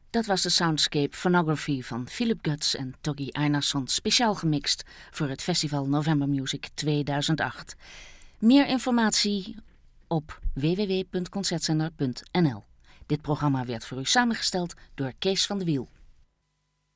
Dat was de Soundscape Phonography van Philip Guts en Toggi Einarsson, speciaal gemixt voor het festival November Music 2008. Meer informatie op www.concertzender.nl. Dit programma werd voor u samengesteld door Kees van de Wiel.